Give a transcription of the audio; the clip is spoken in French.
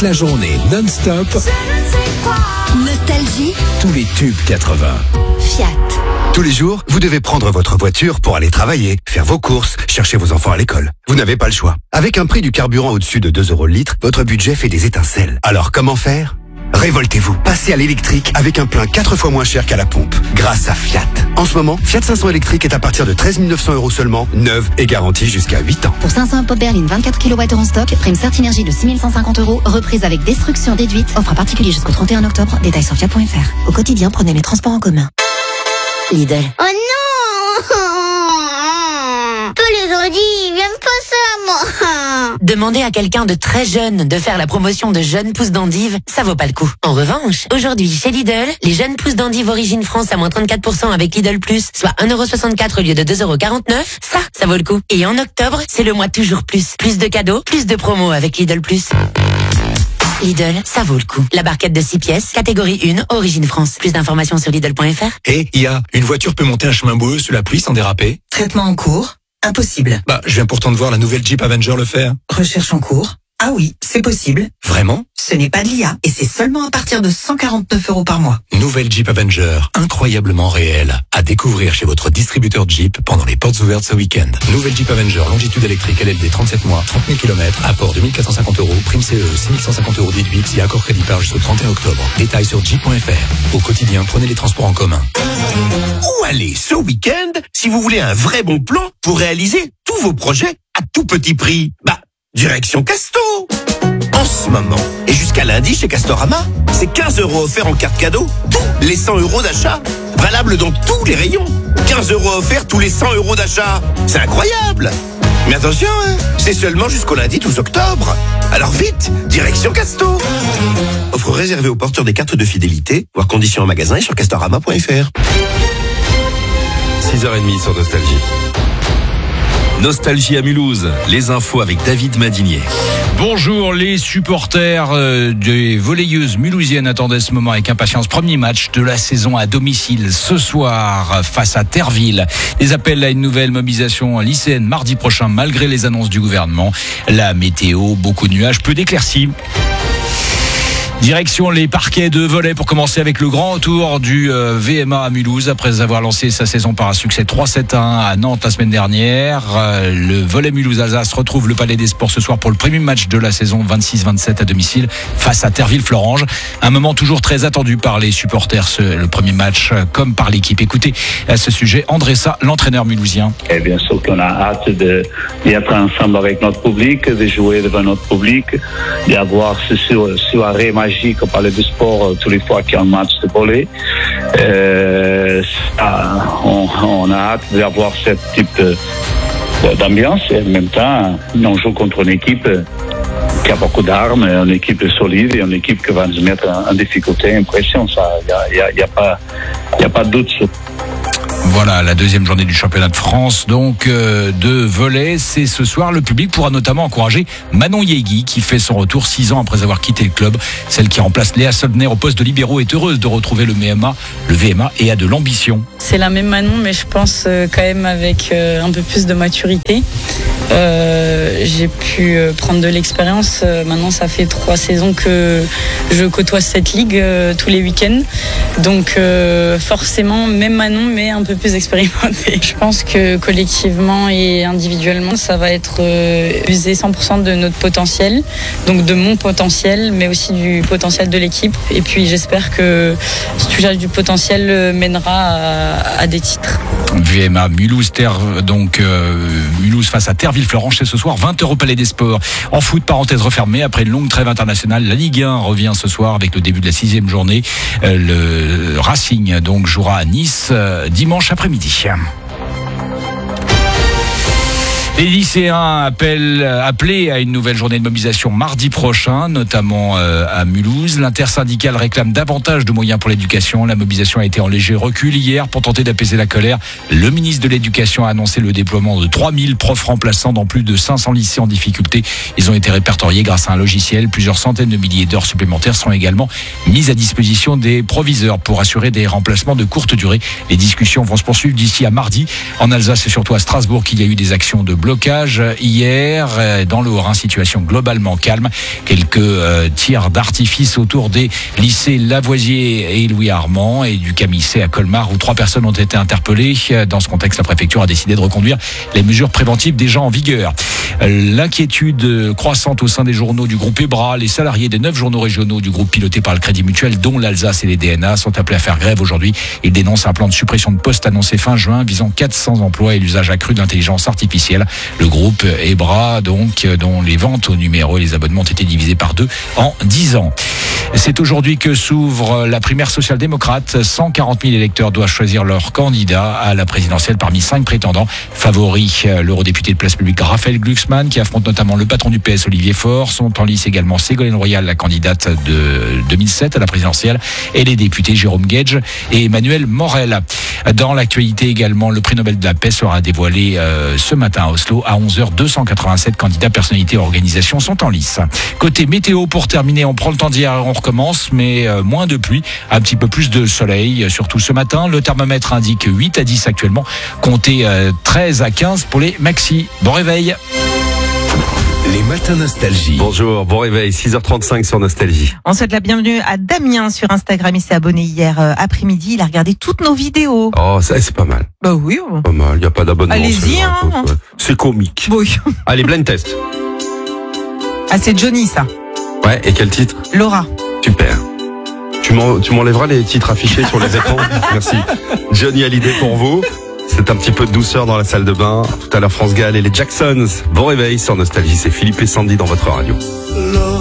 la journée non-stop. Nostalgie. Tous les tubes 80. Fiat. Tous les jours, vous devez prendre votre voiture pour aller travailler, faire vos courses, chercher vos enfants à l'école. Vous n'avez pas le choix. Avec un prix du carburant au-dessus de 2 € le litre, votre budget fait des étincelles. Alors comment faire ? Révoltez-vous. Passez à l'électrique avec un plein 4 fois moins cher qu'à la pompe, grâce à Fiat. En ce moment, Fiat 500 électrique est à partir de 13 900 € seulement, neuve et garantie jusqu'à 8 ans. Pour 500 pop berline 24 kWh en stock, prime Certinergie de 6 150 €, reprise avec destruction déduite. Offre à particulier jusqu'au 31 octobre. Détails sur fiat.fr. Au quotidien, prenez les transports en commun. Lidl. Oh non! Tous les ordi, j'aime pas ça, moi. Demander à quelqu'un de très jeune de faire la promotion de jeunes pousses d'endives, ça vaut pas le coup. En revanche, aujourd'hui, chez Lidl, les jeunes pousses d'endives Origine France à moins 34% avec Lidl Plus, soit 1,64 € au lieu de 2,49 €, ça vaut le coup. Et en octobre, c'est le mois toujours plus. Plus de cadeaux, plus de promos avec Lidl Plus. Lidl, ça vaut le coup. La barquette de 6 pièces, catégorie 1, Origine France. Plus d'informations sur Lidl.fr. Et une voiture peut monter un chemin boueux sous la pluie sans déraper? Traitement en cours. Impossible. Je viens pourtant de voir la nouvelle Jeep Avenger le faire. Recherche en cours. Ah oui, c'est possible. Vraiment? Ce n'est pas de l'IA et c'est seulement à partir de 149 € par mois. Nouvelle Jeep Avenger, incroyablement réelle. À découvrir chez votre distributeur Jeep pendant les portes ouvertes ce week-end. Nouvelle Jeep Avenger, longitude électrique LLD 37 mois, 30 000 km, apport 2450 €, prime CE 6150 € déduite et accord crédit par jusqu'au 31 octobre. Détails sur jeep.fr. Au quotidien, prenez les transports en commun. Où aller ce week-end si vous voulez un vrai bon plan pour réaliser tous vos projets à tout petit prix? Direction Casto. En ce moment, et jusqu'à lundi chez Castorama, c'est 15 € offerts en carte cadeau, tous les 100 € d'achat. Valable dans tous les rayons. 15 € offerts tous les 100 € d'achat. C'est incroyable. Mais attention, c'est seulement jusqu'au lundi 12 octobre. Alors vite, direction Casto. Offre réservée aux porteurs des cartes de fidélité, voir conditions en magasin et sur castorama.fr. 6h30 sur Nostalgie. Nostalgie à Mulhouse, les infos avec David Madinier. Bonjour, les supporters des volleyeuses mulhousiennes attendaient ce moment avec impatience. Premier match de la saison à domicile ce soir face à Terville. Les appels à une nouvelle mobilisation lycéenne mardi prochain malgré les annonces du gouvernement. La météo, beaucoup de nuages, peu d'éclaircies. Direction les parquets de volley pour commencer avec le grand retour du VMA à Mulhouse après avoir lancé sa saison par un succès 3-7-1 à Nantes la semaine dernière. Le volley Mulhouse-Alsace retrouve le Palais des Sports ce soir pour le premier match de la saison 26-27 à domicile face à Terville-Florange. Un moment toujours très attendu par les supporters, le premier match comme par l'équipe. Écoutez à ce sujet Andressa, l'entraîneur mulhousien. Et bien sûr qu'on a hâte d'être ensemble avec notre public, de jouer devant notre public, d'avoir ce soirée magique. On parlait du sport tous les fois qu'il y a un match de volley. On a hâte d'avoir ce type d'ambiance et en même temps, on joue contre une équipe qui a beaucoup d'armes, une équipe solide et une équipe qui va nous mettre en difficulté, en pression. Il n'y a pas de doute sur. Voilà, la deuxième journée du championnat de France, donc de volley. C'est ce soir. Le public pourra notamment encourager Manon Yegui, qui fait son retour 6 ans après avoir quitté le club. Celle qui remplace Léa Soldner au poste de libéraux est heureuse de retrouver le VMA et a de l'ambition. C'est la même Manon, mais je pense quand même avec un peu plus de maturité. J'ai pu prendre de l'expérience. Maintenant, ça fait 3 saisons que je côtoie cette ligue tous les week-ends. Donc forcément, même Manon, mais un peu plus expérimenté. Je pense que collectivement et individuellement, ça va être user 100% de notre potentiel, donc de mon potentiel, mais aussi du potentiel de l'équipe. Et puis j'espère que ce touchage du potentiel mènera à des titres. VMA Mulhouse, Mulhouse face à Terville-Florange, c'est ce soir 20 € au Palais des Sports. En foot, parenthèse refermée, après une longue trêve internationale, la Ligue 1 revient ce soir avec le début de la 6e journée. Le Racing donc jouera à Nice dimanche après-midi. Les lycéens appelés à une nouvelle journée de mobilisation mardi prochain, notamment à Mulhouse. L'intersyndicale réclame davantage de moyens pour l'éducation. La mobilisation a été en léger recul hier pour tenter d'apaiser la colère. Le ministre de l'Éducation a annoncé le déploiement de 3000 profs remplaçants dans plus de 500 lycées en difficulté. Ils ont été répertoriés grâce à un logiciel. Plusieurs centaines de milliers d'heures supplémentaires seront également mises à disposition des proviseurs pour assurer des remplacements de courte durée. Les discussions vont se poursuivre d'ici à mardi. En Alsace et surtout à Strasbourg, qu'il y a eu des actions de blocage hier dans le Haut-Rhin. Situation globalement calme. Quelques tirs d'artifice autour des lycées Lavoisier et Louis Armand et du Camissé à Colmar où 3 personnes ont été interpellées. Dans ce contexte, la préfecture a décidé de reconduire les mesures préventives déjà en vigueur. L'inquiétude croissante au sein des journaux du groupe EBRA. Les salariés des 9 journaux régionaux du groupe piloté par le Crédit Mutuel, dont l'Alsace et les DNA, sont appelés à faire grève aujourd'hui. Ils dénoncent un plan de suppression de postes annoncé fin juin visant 400 emplois et l'usage accru d'intelligence artificielle. Le groupe EBRA, donc, dont les ventes au numéro et les abonnements ont été divisés par 2 en 10 ans. C'est aujourd'hui que s'ouvre la primaire social-démocrate. 140 000 électeurs doivent choisir leur candidat à la présidentielle parmi 5 prétendants. Favori, l'eurodéputé de Place Publique Raphaël Glucksmann, qui affronte notamment le patron du PS Olivier Faure. Sont en lice également Ségolène Royal, la candidate de 2007 à la présidentielle, et les députés Jérôme Gage et Emmanuel Morel. Dans l'actualité également, le prix Nobel de la paix sera dévoilé ce matin à Oslo à 11h. 287 candidats, personnalités et organisations sont en lice. Côté météo, pour terminer, on prend le temps d'hier, on recommence, mais moins de pluie, un petit peu plus de soleil, surtout ce matin. Le thermomètre indique 8 à 10 actuellement, comptez 13 à 15 pour les maxi. Bon réveil. Les matins Nostalgie. Bonjour, bon réveil, 6h35 sur Nostalgie. On souhaite la bienvenue à Damien sur Instagram. Il s'est abonné hier après-midi. Il a regardé toutes nos vidéos. Oh, ça, c'est pas mal. Bah oui. Pas mal, il n'y a pas d'abonnement. Allez-y, hein. C'est comique. Oui. Allez, blind test. Ah, c'est Johnny, ça. Ouais, et quel titre? Laura. Super. Tu m'enlèveras les titres affichés sur les écrans. Merci. Johnny Hallyday pour vous. C'est un petit peu de douceur dans la salle de bain. Tout à l'heure, France Gall et les Jacksons. Bon réveil sur Nostalgie. C'est Philippe et Sandy dans votre radio.